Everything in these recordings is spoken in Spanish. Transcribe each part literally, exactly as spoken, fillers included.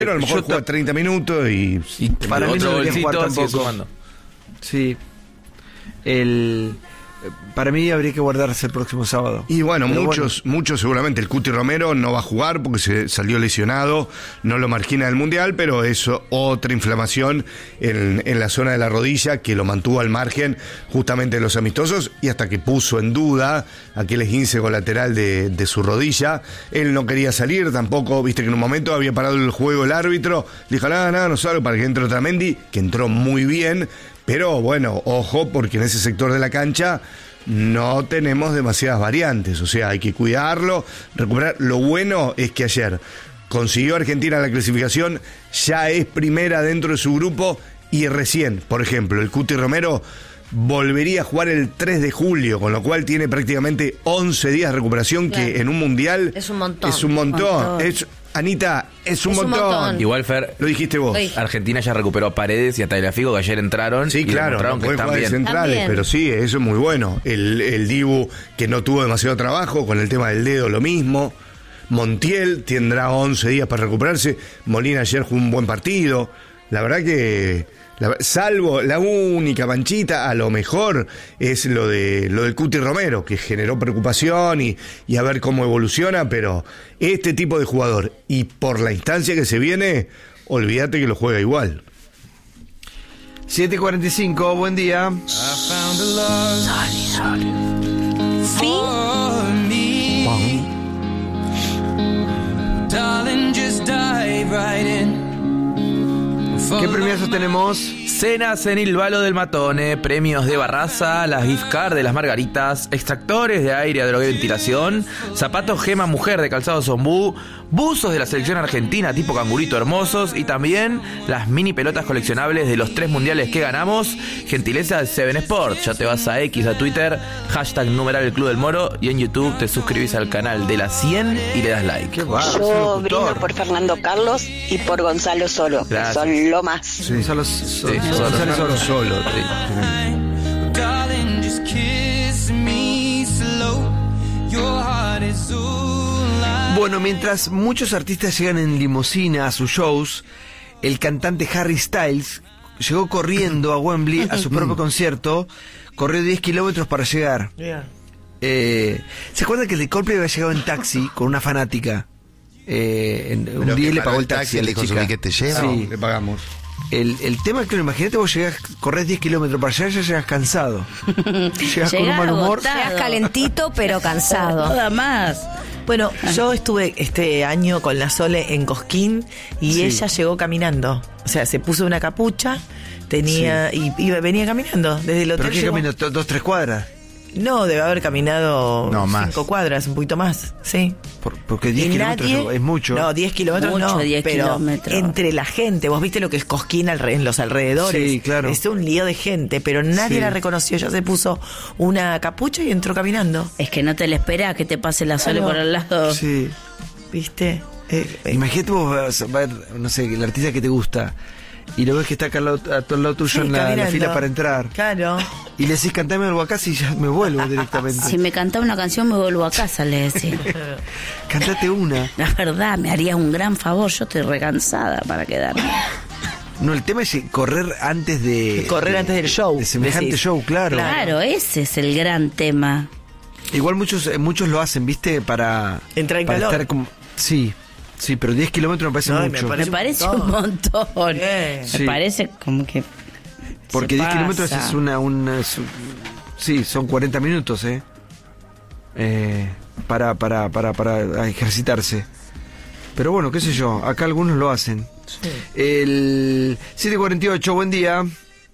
Pero a lo mejor Yo juega to- treinta minutos y... Y para mí no debería jugar bolsito, sigue tampoco. sumando. Sí. El, para mí habría que guardarse el próximo sábado. Y bueno, Pero muchos, muchos seguramente. El Cuti Romero no va a jugar porque se salió lesionado, no lo margina del Mundial, pero es otra inflamación en, en la zona de la rodilla que lo mantuvo al margen justamente de los amistosos y hasta que puso en duda aquel esguince colateral de, de su rodilla. Él no quería salir tampoco, viste que en un momento había parado el juego el árbitro, le dijo, nada, nada, no salgo para que entre Otamendi, que entró muy bien. Pero bueno, ojo, porque en ese sector de la cancha no tenemos demasiadas variantes, o sea, hay que cuidarlo, recuperar. Lo bueno es que ayer consiguió Argentina la clasificación, ya es primera dentro de su grupo y recién, por ejemplo, el Cuti Romero volvería a jugar el tres de julio, con lo cual tiene prácticamente once días de recuperación, claro, que en un mundial es un montón. Es un montón. montón. Es, Anita, es un, Es un montón. montón. Igual, Fer, lo dijiste vos. Oye. Argentina ya recuperó a Paredes y a Tagliafico, que ayer entraron. Sí, y claro, demostraron no que puede están jugar de bien. centrales, También. pero sí, eso es muy bueno. El, el Dibu, que no tuvo demasiado trabajo, con el tema del dedo lo mismo. Montiel tendrá once días para recuperarse. Molina ayer jugó un buen partido. La verdad que, la, salvo la única manchita, a lo mejor es lo de lo del Cuti Romero, que generó preocupación y, y a ver cómo evoluciona, pero este tipo de jugador, y por la instancia que se viene, olvídate que lo juega igual. siete cuarenta y cinco, buen día. ¿Qué premiazos tenemos? Cenas en Il Valo del Matone, premios de Barraza, las gift card de las Margaritas, extractores de aire a droga y ventilación, zapatos Gema Mujer de Calzado Zombú, buzos de la selección argentina tipo cangurito hermosos y también las mini pelotas coleccionables de los tres mundiales que ganamos, gentileza de Seven Sport. Ya te vas a X, a Twitter, hashtag numeral el Club del Moro y en YouTube te suscribís al canal de la cien y le das like. Qué bárbaro, Yo es un locutor. brindo por Fernando Carlos y por Gonzalo Solo, que Gracias. son lo más. Sí, solo, solo, Sí, solo, solo. solo, solo. Solo. Bueno, mientras muchos artistas llegan en limusina a sus shows, el cantante Harry Styles llegó corriendo a Wembley a su propio concierto, corrió diez kilómetros para llegar. Eh, ¿Se acuerdan que el de Coldplay había llegado en taxi con una fanática? Eh, en, un día le pagó el taxi a la le dijo, chica. "Subí que te llevo". Sí. Le pagamos. El, el tema es que, imagínate, vos llegás, corres diez kilómetros para allá y ya llegas cansado. Llegas con un Llegás mal humor. agotado. Llegas calentito, pero cansado. Nada más. Bueno, yo estuve este año con la Sole en Cosquín y Sí. ella llegó caminando. O sea, se puso una capucha, tenía y, y venía caminando desde el hotel. ¿Pero qué llegó- camino? ¿Dos, tres cuadras? No, debe haber caminado No, más. cinco cuadras, un poquito más, sí. Por- porque diez Y kilómetros nadie- es mucho. No, diez kilómetros Mucho, no, diez pero kilómetros. entre la gente, vos viste lo que es Cosquín alre- en los alrededores. Sí, claro. Es un lío de gente, pero nadie Sí. la reconoció. Ella se puso una capucha y entró caminando. Es que no te le espera que te pase la Sole Claro. por al lado. Sí. ¿Viste? Eh, eh, Imagínate vos vas a ver, no sé, el artista que te gusta y lo ves que está acá al lado, a tu al lado tuyo sí, en la, la caminando. fila para entrar Claro. y le decís cantame algo acá y ya me vuelvo directamente. Si me cantaba una canción me vuelvo a casa, le decía. Cantate una. La verdad, me harías un gran favor, yo estoy recansada para quedarme. No, el tema es correr antes de... Correr de- antes del show, De semejante decís. show, claro. Claro, ese es el gran tema. Igual muchos eh, muchos lo hacen, ¿viste? Para... Entrar en para calor. estar como... Sí, sí, pero diez kilómetros me parece No, y me mucho. parece- Me parece un un montón. Bien. Me Sí. parece como que. Porque se diez kilómetros pasa. es una... una es un- sí, son cuarenta minutos, ¿eh? eh para, para, para, para ejercitarse. Pero bueno, qué sé yo, acá algunos lo hacen. El siete cuarenta y ocho, buen día.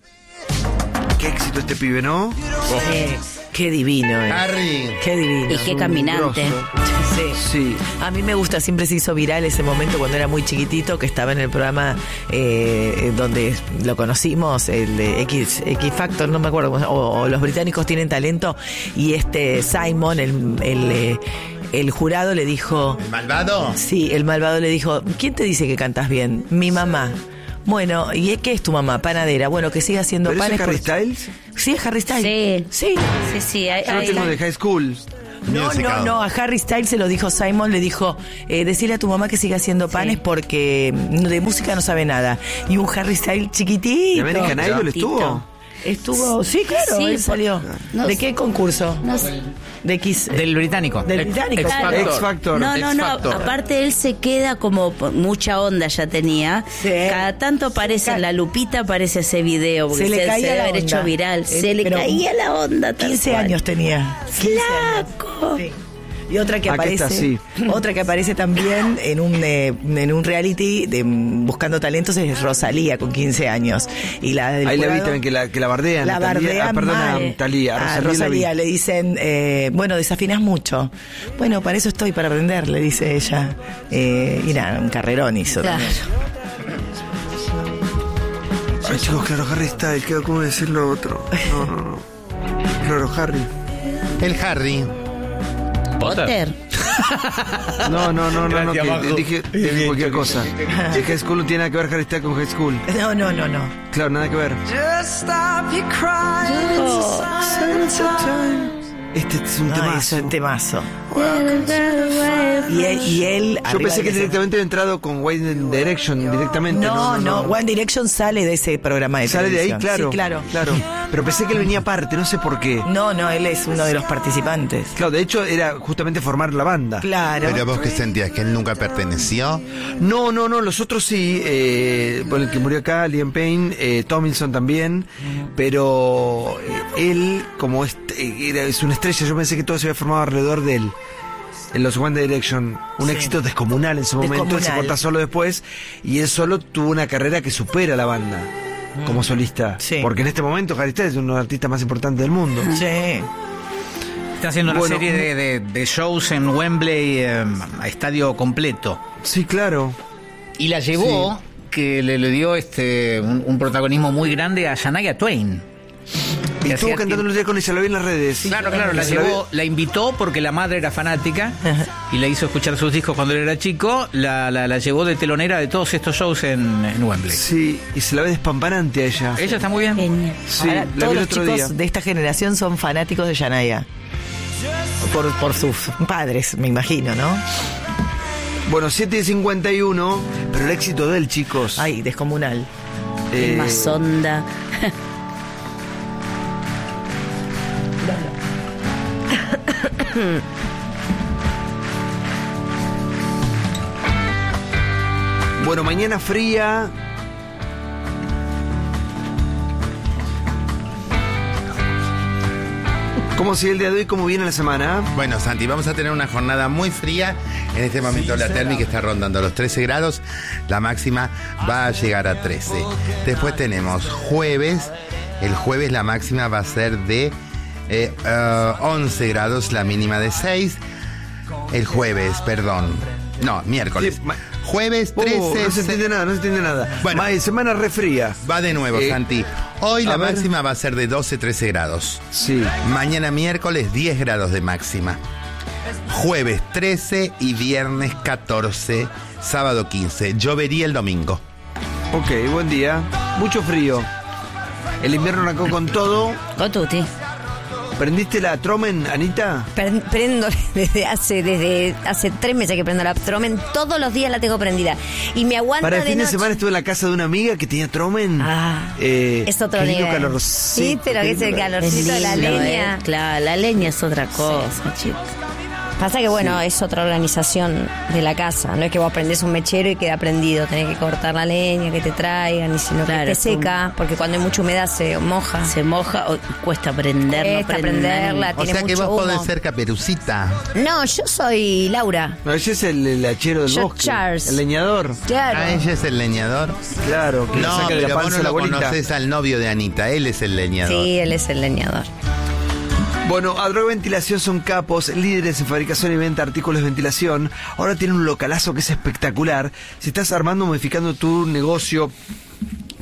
Qué éxito este pibe, ¿no? Sí. Qué divino, eh. Harry. Qué divino. Y qué caminante. Sí. Sí. A mí me gusta, siempre se hizo viral ese momento cuando era muy chiquitito, que estaba en el programa eh, donde lo conocimos, el de X, X Factor, no me acuerdo, cómo se- o, o Los Británicos Tienen Talento, y este Simon, el, el, eh, el jurado le dijo, ¿El malvado? sí, el malvado le dijo, ¿quién te dice que cantas bien? Mi mamá. Bueno, ¿y qué es tu mamá? Panadera. Bueno, que siga haciendo ¿Pero ese panes. es Harry porque- Styles? Sí, es Harry Styles. Sí. Sí. Sí, sí. hay- Yo lo hay- tengo de High School. No, no, no, a Harry Styles se lo dijo Simon, le dijo, eh, decirle a tu mamá que siga haciendo panes sí. porque de música no sabe nada. Y un Harry Styles chiquitito. ¿De American Idol estuvo? Estuvo, sí, claro, sí, él salió. No, ¿de qué concurso? No sé. De X. Del británico. Del británico. X Factor. X Factor. No, no, no. Aparte él se queda como mucha onda ya tenía. Sí. Cada tanto aparece en la lupita, aparece ese video. Se le se, caía se la haber onda. hecho viral. Eh, se le caía la onda. quince años tenía. ¡Flaco! Sí. Y otra que Aquí aparece, está, sí. otra que aparece también en un eh, en un reality de Buscando Talentos es Rosalía con quince años. Y la del Ahí jurado, la vi también que la, que la bardean. La bardean ah, perdona, mal. Talía. A Rosalía, Rosalía le dicen, eh, bueno, desafinas mucho. Bueno, para eso estoy, para aprender, le dice ella. Eh, y nada, un carrerón hizo claro. también. Ay, chicos, claro, Harry Styles, ¿qué? ¿Cómo decir lo otro? No, no, no. Claro, Harry. El Harry. Potter. No, no, no, no, no, que Gracias, dije, dije cualquier cosa. Si High School no tiene nada que ver Harry Styles con High School. No, no, no, no. Claro, nada que ver. Este es un Ay, temazo. es un temazo. Y él, y él Yo pensé que directamente había entrado con One Direction, directamente. No, no, no, One Direction sale de ese programa de Sale de ahí, televisión. claro. Sí, claro. Claro. Pero pensé que él venía aparte, no sé por qué. No, no, él es uno de los participantes. Claro, de hecho era justamente formar la banda. Claro. Pero vos qué sentías, que él nunca perteneció. No, no, no, los otros sí. Eh, bueno, el que murió acá, Liam Payne, eh, Tomlinson también. Pero eh, él, como es, eh, era, es una estrella, yo pensé que todo se había formado alrededor de él. En los One Direction, un Sí. éxito descomunal en su momento, él se Descomunal. corta solo después, y él solo tuvo una carrera que supera a la banda como solista. Sí. Porque en este momento Harry Styles es uno de los artistas más importantes del mundo. Sí. Está haciendo una Bueno, serie de, de- de shows en Wembley eh, a estadio completo. Sí, claro. Y la llevó, que le, le dio este un, un protagonismo muy grande a Shania Twain. Y Que estuvo hacía cantando tiempo- un día con ella, lo vi en las redes. Claro, claro, la Se la llevó, la invitó porque la madre era fanática y le hizo escuchar sus discos cuando él era chico, la, la, la llevó de telonera de todos estos shows en, en Wembley. Sí, y se la ve despampanante a ella. Ella está muy bien. Genial. Sí, Ahora, la vi todos el los otro chicos día. de esta generación son fanáticos de Shania. Por, por sus padres, me imagino, ¿no? Bueno, siete cincuenta y uno, pero el éxito de él, chicos. Ay, descomunal. eh, Más onda. Bueno, mañana fría. ¿Cómo sigue el día de hoy? ¿Cómo viene la semana? Bueno, Santi, vamos a tener una jornada muy fría. En este momento la térmica está rondando los trece grados. La máxima va a llegar a trece. Después tenemos jueves. El jueves la máxima va a ser de eh, uh, once grados, la mínima de seis. El jueves, perdón. No, miércoles. Sí, ma- Jueves Oh, trece. no se entiende nada, no se entiende nada. Bueno. Ma- semana re fría. Va de nuevo, Eh, Santi. Hoy a la ver. máxima va a ser de doce, trece grados. Sí. Mañana miércoles diez grados de máxima. Jueves trece y viernes catorce, sábado quince. Llovería el domingo. Ok, buen día. Mucho frío. El invierno arrancó con todo. Con tutti. ¿Prendiste la Tromen, Anita? Pre- Prendo desde hace desde hace tres meses que prendo la Tromen, todos los días la tengo prendida y me aguanta Para el de fin de noche. semana estuve en la casa de una amiga que tenía Tromen. Ah, Eh, es otro qué lindo nivel. calor. Sí, pero que es el calorcito de la lindo, leña. ¿eh? Claro, la leña es otra cosa, chicos. Pasa que bueno, es otra organización de la casa. No es que vos prendés un mechero y queda prendido. Tenés que cortar la leña, que te traigan, y sino Claro, que es esté seca, porque cuando hay mucha humedad se moja. Se moja o cuesta prenderla. Cuesta prenderla. O Tiene sea que mucho vos podés humo. ser Caperucita. No, yo soy Laura. No, ese es el, el hachero del Yo, bosque. Charles. El leñador. Claro. Ah, ella es el leñador. Claro, que le No, saca de la pero vos panza no la lo bolita. conoces al novio de Anita. Él es el leñador. Sí, él es el leñador. Bueno, Adro Ventilación son capos, líderes en fabricación y venta de artículos de ventilación. Ahora tienen un localazo que es espectacular. Si estás armando, modificando tu negocio,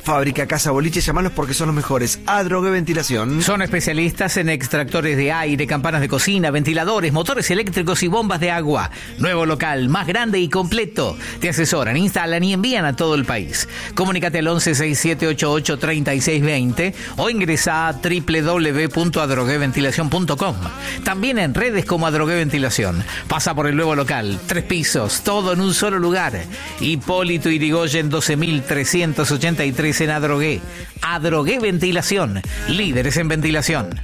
fábrica, casa, boliche, llamalos porque son los mejores. Adrogué Ventilación. Son especialistas en extractores de aire, campanas de cocina, ventiladores, motores eléctricos y bombas de agua. Nuevo local, más grande y completo. Te asesoran, instalan y envían a todo el país. Comunícate al once sesenta y siete ochenta y ocho treinta y seis veinte o ingresa a doble u doble u doble u punto adrogué ventilación punto com. También en redes como Adrogué Ventilación. Pasa por el nuevo local, tres pisos, todo en un solo lugar. Hipólito Yrigoyen doce mil trescientos ochenta y tres en Adrogué. Adrogué Ventilación, líderes en ventilación.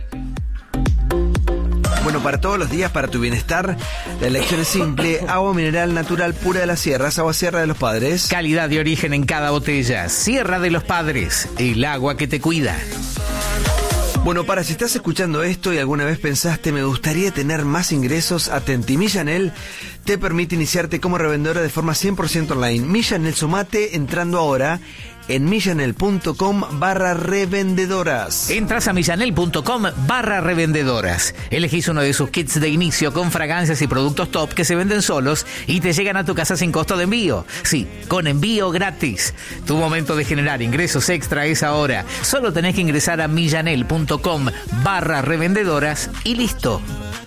Bueno, para todos los días, para tu bienestar, la elección es simple. Agua mineral natural pura de las sierras, agua Sierra de los Padres. Calidad de origen en cada botella. Sierra de los Padres, el agua que te cuida. Bueno, para si estás escuchando esto y alguna vez pensaste me gustaría tener más ingresos, atenti. Millanel te permite iniciarte como revendedora de forma cien por ciento online. Millanel, sumate entrando ahora en millanel.com barra revendedoras. Entras a millanel.com barra revendedoras. Elegís uno de sus kits de inicio con fragancias y productos top que se venden solos y te llegan a tu casa sin costo de envío. Sí, con envío gratis. Tu momento de generar ingresos extra es ahora. Solo tenés que ingresar a millanel.com barra revendedoras y listo.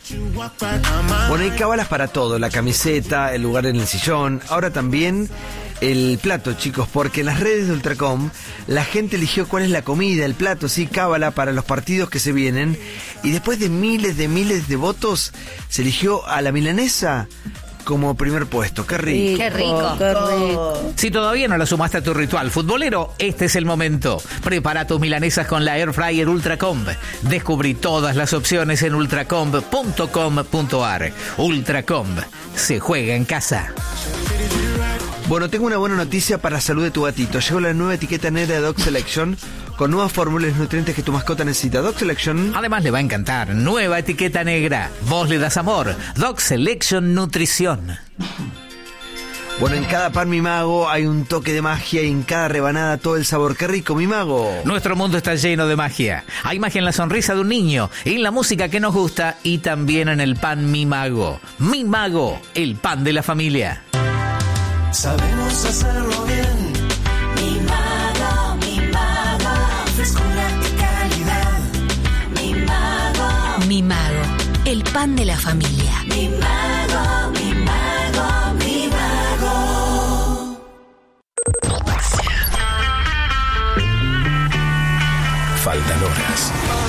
Bueno, hay cábalas para todo. La camiseta, el lugar en el sillón. Ahora también el plato, chicos, porque en las redes de Ultracom la gente eligió cuál es la comida, el plato, sí, cábala para los partidos que se vienen. Y después de miles de miles de votos, se eligió a la milanesa como primer puesto. ¡Qué rico! ¡Qué rico! ¡Qué rico! Si todavía no la sumaste a tu ritual futbolero, este es el momento. Prepara tus milanesas con la Air Fryer Ultracomb. Descubrí todas las opciones en ultracomb punto com punto a r. Ultracomb. Se juega en casa. Bueno, tengo una buena noticia para la salud de tu gatito. Llegó la nueva etiqueta negra de Dog Selection con nuevas fórmulas y nutrientes que tu mascota necesita. Dog Selection. Además le va a encantar. Nueva etiqueta negra. Vos le das amor. Dog Selection Nutrición. Bueno, en cada pan Mi Mago hay un toque de magia y en cada rebanada todo el sabor. ¡Qué rico, Mi Mago! Nuestro mundo está lleno de magia. Hay magia en la sonrisa de un niño, en la música que nos gusta y también en el pan Mi Mago. Mi Mago, el pan de la familia. Sabemos hacerlo bien. Mi Mago, Mi Mago, frescura y calidad. Mi Mago, Mi Mago, el pan de la familia. Mi Mago, Mi Mago, Mi Mago. Faltan horas.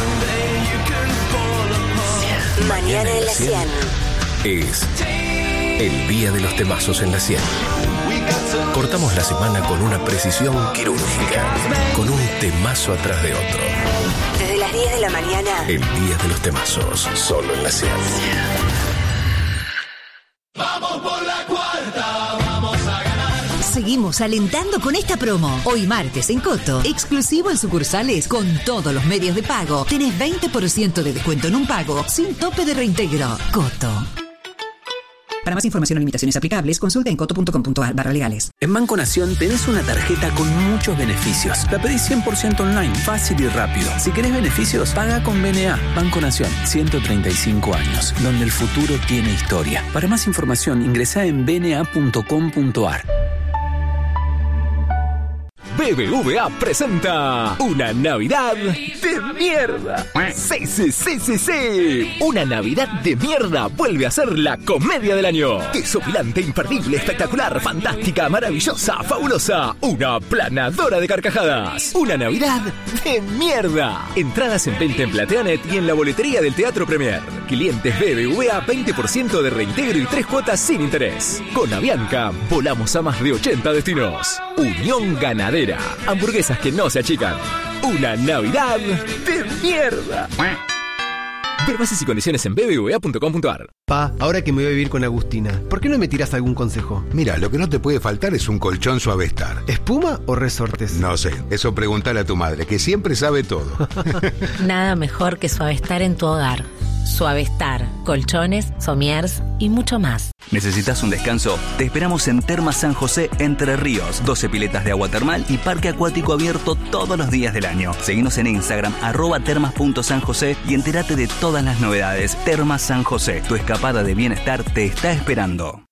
Mañana en la cien. Es el día de los temazos en la cien. Cortamos la semana con una precisión quirúrgica, con un temazo atrás de otro. Desde las diez de la mañana. El día de los temazos, solo en la cien. Vamos por la cuarta, vamos a ganar. Seguimos alentando con esta promo. Hoy martes en Coto, exclusivo en sucursales con todos los medios de pago. Tenés veinte por ciento de descuento en un pago sin tope de reintegro. Coto. Para más información o limitaciones aplicables, consulta en coto punto com punto a r barra legales. En Banco Nación tenés una tarjeta con muchos beneficios. La pedís cien por ciento online, fácil y rápido. Si querés beneficios, paga con B N A. Banco Nación, ciento treinta y cinco años, donde el futuro tiene historia. Para más información, ingresá en b n a punto com punto a r. B B V A presenta una Navidad de mierda. Sí, sí, sí, sí, sí. Una Navidad de mierda vuelve a ser la comedia del año. Desopilante, imperdible, espectacular, fantástica, maravillosa, fabulosa. Una planadora de carcajadas. Una Navidad de mierda. Entradas en venta en Plateanet y en la boletería del Teatro Premier. Clientes B B V A, veinte por ciento de reintegro y tres cuotas sin interés. Con Avianca, volamos a más de ochenta destinos. Unión Ganadera. Hamburguesas que no se achican. Una Navidad de mierda. Ver bases y condiciones en b b v a punto com punto a r. Pa, ahora que me voy a vivir con Agustina, ¿por qué no me tirás algún consejo? Mira, lo que no te puede faltar es un colchón Suavestar. ¿Espuma o resortes? No sé, eso pregúntale a tu madre, que siempre sabe todo. Nada mejor que Suavestar en tu hogar. Suavestar, colchones, somiers y mucho más. ¿Necesitas un descanso? Te esperamos en Termas San José, Entre Ríos. doce piletas de agua termal y parque acuático abierto todos los días del año. Seguinos en Instagram, arroba termas punto san josé y entérate de todas las novedades. Termas San José, tu escapada de bienestar te está esperando.